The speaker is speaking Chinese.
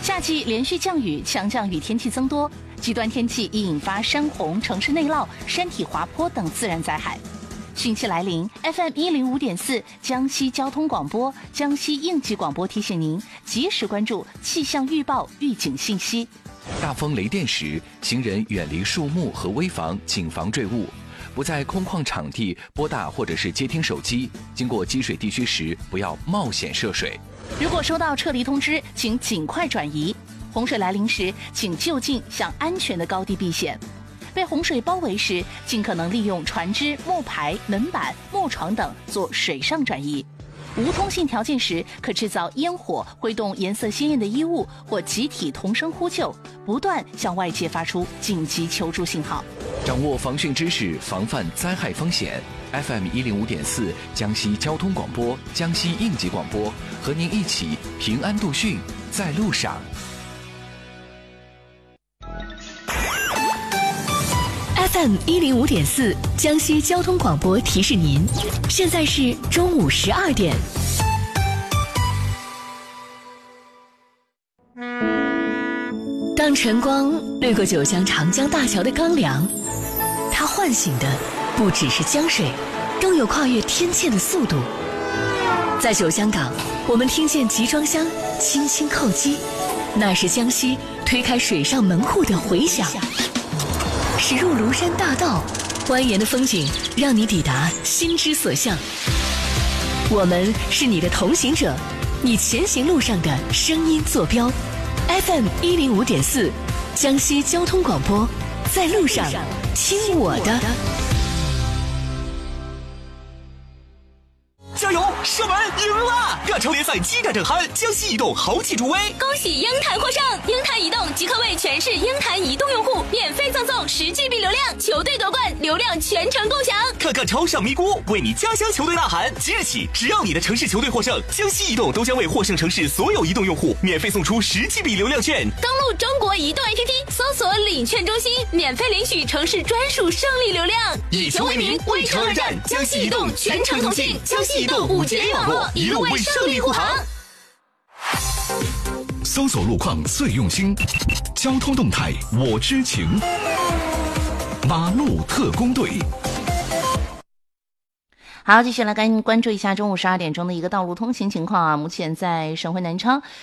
夏季连续降雨，强降雨天气增多，极端天气易引发山洪、城市内涝、山体滑坡等自然灾害。汛期来临 ，FM105.4 江西交通广播、江西应急广播提醒您及时关注气象预报预警信息。 大风雷电时，行人远离树木和危房，谨防坠物。不在空旷场地拨打或者是接听手机，经过积水地区时不要冒险涉水。 如果收到撤离通知，请尽快转移。洪水来临时，请就近向安全的高地避险。被洪水包围时，尽可能利用船只、木牌、门板、木床等做水上转移。无通信条件时，可制造烟火，挥动颜色鲜艳的衣物，或集体同声呼救，不断向外界发出紧急求助信号。 掌握防汛知识，防范灾害风险。FM105.4 江西交通广播、江西应急广播，和您一起平安度汛，在路上。 FM105.4 江西交通广播提示您，现在是中午12点。当晨光掠过九江长江大桥的钢梁，它唤醒的不只是江水，更有跨越天堑的速度。在九江港，我们听见集装箱轻轻叩击，那是江西推开水上门户的回响。驶入庐山大道，蜿蜒的风景让你抵达心之所向。我们是你的同行者，你前行路上的声音坐标。FM105.4 江西交通广播，在路上听我的。 加油！射门赢了！亚超联赛激战正酣，江西移动豪气助威， 恭喜鹰潭获胜！鹰潭移动即刻为全市鹰潭移动用户免费赠送10GB 流量，球队夺冠，流量全程共享。 看看超上咪咕，为你家乡球队呐喊！即日起，只要你的城市球队获胜，江西移动都将为获胜城市所有移动用户免费送出10GB 流量券。 登录中国移动 APP， 搜索领券中心，免费领取城市专属胜利流量。 以球为名，为城而战，江西移动全程同信，江西移动5G 联网络，一路为胜利护航。 搜索路况最用心，交通动态我知情。马路特工队。 好，继续来关注一下中午12点钟的一个道路通行情况啊。目前在省会南昌